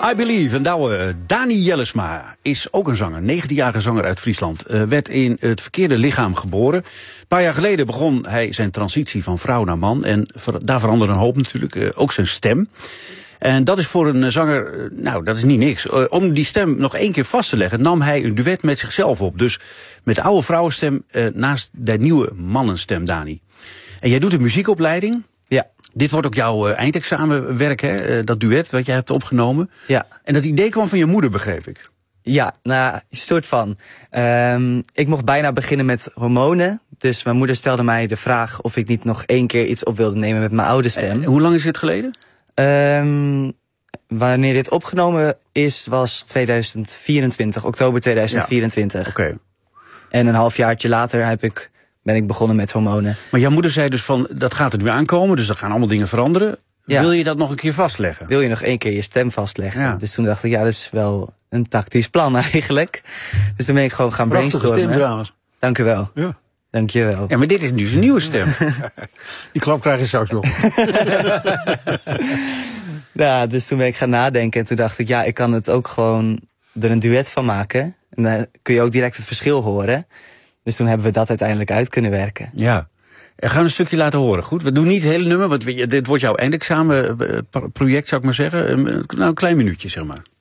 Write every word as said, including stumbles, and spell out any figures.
I Believe. En nou, Dani Jellesma is ook een zanger. negentienjarige zanger uit Friesland. Uh, werd in het verkeerde lichaam geboren. Een paar jaar geleden begon hij zijn transitie van vrouw naar man. En ver, daar veranderde een hoop natuurlijk. Uh, ook zijn stem. En dat is voor een zanger, uh, nou, dat is niet niks. Uh, om die stem nog één keer vast te leggen, nam hij een duet met zichzelf op. Dus met de oude vrouwenstem uh, naast de nieuwe mannenstem, Dani. En jij doet een muziekopleiding. Ja. Dit wordt ook jouw uh, eindexamenwerk, hè? Uh, dat duet wat jij hebt opgenomen. Ja. En dat idee kwam van je moeder, begreep ik. Ja, nou, een soort van. Um, ik mocht bijna beginnen met hormonen. Dus mijn moeder stelde mij de vraag of ik niet nog één keer iets op wilde nemen met mijn oude stem. Uh, hoe lang is dit geleden? Um, wanneer dit opgenomen is, was tweeduizend vierentwintig, oktober tweeduizend vierentwintig. Ja. Oké. Okay. En een halfjaartje later heb ik, ben ik begonnen met hormonen. Maar jouw moeder zei dus van, dat gaat er nu aankomen, dus er gaan allemaal dingen veranderen. Ja. Wil je dat nog een keer vastleggen? Wil je nog één keer je stem vastleggen? Ja. Dus toen dacht ik, ja, dat is wel een tactisch plan eigenlijk. Dus toen ben ik gewoon gaan Prachtige brainstormen. Stem trouwens. Dank u wel. Ja. Dank je wel. Ja, maar dit is nu zijn nieuwe stem. Die klap krijg je straks nog. Ja, dus toen ben ik gaan nadenken en toen dacht ik, ja, ik kan het ook gewoon er een duet van maken. En dan kun je ook direct het verschil horen. Dus toen hebben we dat uiteindelijk uit kunnen werken. Ja. We gaan een stukje laten horen, goed? We doen niet het hele nummer, want dit wordt jouw eindexamenproject, zou ik maar zeggen. Nou, een klein minuutje, zeg maar.